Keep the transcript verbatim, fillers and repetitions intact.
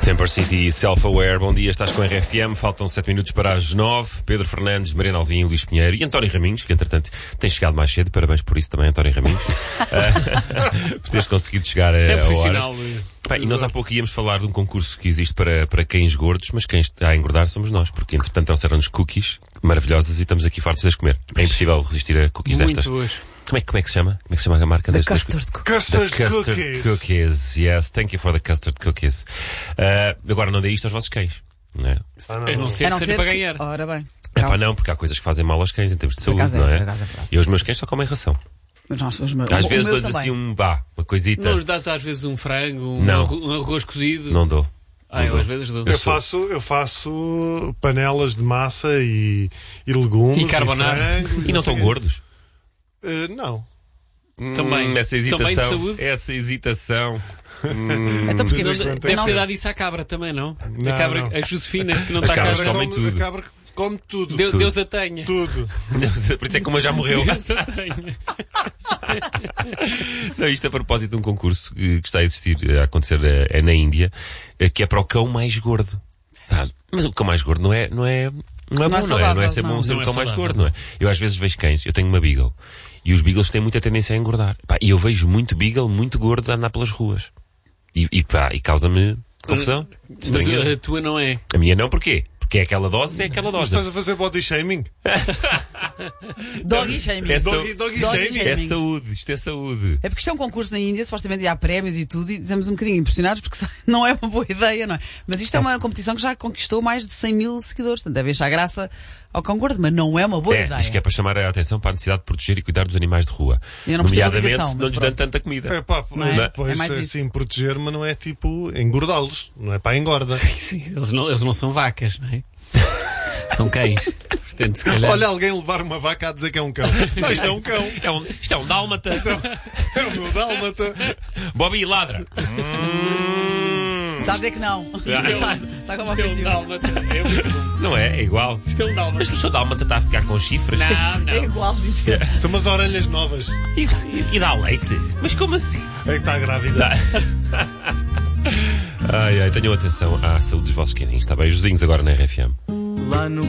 Temper City Self-Aware, bom dia, estás com a R F M, faltam sete minutos para as nove. Pedro Fernandes, Mariana Alvim, Luís Pinheiro e António Raminhos, que entretanto tem chegado mais cedo, parabéns por isso também, António Raminhos, uh, por teres conseguido chegar a, é a horas. Bem, e nós há pouco íamos falar de um concurso que existe para, para cães gordos, mas quem está a engordar somos nós, porque entretanto trouxeram-nos cookies maravilhosas e estamos aqui fartos de as comer. É impossível resistir a cookies Muito destas. boas. Como é, como é que se chama? Como é que se chama a marca The destas? Custard Cookies. The Custard, custard cookies. cookies. Yes, thank you for the custard cookies. Uh, agora não dê isto aos vossos cães. Não é? Ah, não, A não não. ser A não que seja ser para que- ganhar. Ora bem. É pá, não, porque há coisas que fazem mal aos cães em termos de saúde, acaso é, não é? por acaso é verdade. E os meus cães só comem ração. Mas nós, os meus, Às o, vezes o meu dou-lhes também. assim um bah, uma coisita. Não os dás às vezes um frango, um, Não. arro- um arroz cozido. Não dou. Ah, não eu dou. às vezes dou. Eu faço, eu faço panelas de massa e, e legumes. E carbonara. frango, E não sei estão quê. gordos? Eh, não. Também. Hum, essa Também de hesitação. saúde. Essa hesitação. Hum, Então porque Não, não, deve não, ter dado isso à cabra também, não? Não, a cabra, não. a Josefina, que não As está cá. cabras agora. comem Come- tudo. A cabra come tudo. Deus, Tudo. Deus a tenha. Tudo. por isso é que uma já morreu. Deus a tenha. Não, isto a propósito de um concurso que que está a existir, a acontecer eh, é na Índia, eh, que é para o cão mais gordo. Tá, mas o cão mais gordo não é, não é, não é Não é bom, não é? Não é saudável, ser bom não. ser Não o é cão mais saudável. gordo, não é? Eu às vezes vejo cães, eu tenho uma Beagle, e os Beagles têm muita tendência a engordar. Pá, e eu vejo muito Beagle, muito gordo a andar pelas ruas. E, e, pá, e causa-me confusão. Mas Estranheza. a tua não é. A minha não, porquê? Porque é aquela dose, é aquela Mas dose. estás a fazer body shaming? doggy shaming. É, Doggy, doggy Doggy shaming? é shaming. saúde, isto é saúde. É porque isto é um concurso na Índia, supostamente há prémios e tudo, e estamos um bocadinho impressionados porque não é uma boa ideia, não é? Mas isto é uma competição que já conquistou mais de cem mil seguidores, portanto deve achar graça ao cão gordo, mas não é uma boa É, ideia. isto que é para chamar a atenção para a necessidade de proteger e cuidar dos animais de rua. Eu não percebo a Nomeadamente, ligação, mas não lhes pronto. dando tanta comida. É pá, Não é? pois, É pois, mais isso. assim, proteger, mas não é tipo engordá-los. Não é para a engorda. Sim, eles não, eles não são vacas, não é? São cães. Portanto, se calhar. Olha alguém levar uma vaca a dizer que é um cão. Não, isto é um cão. É um, isto é um dálmata. É o meu dálmata. Bobby ladra. Está a dizer que não. Está, está como Isto é um ofensivo. dálmata. É muito bom. Não é? É igual. Isto é um dálmata. Mas o seu dálmata está a ficar com chifres. Não, É não. igual, dizer. São umas orelhas novas. E, e- e dá leite. Mas como assim? É que está grávida. Dá. Ai, ai, tenham atenção à saúde dos vossos cãezinhos, está bem? Os vizinhos agora na R F M. Lá no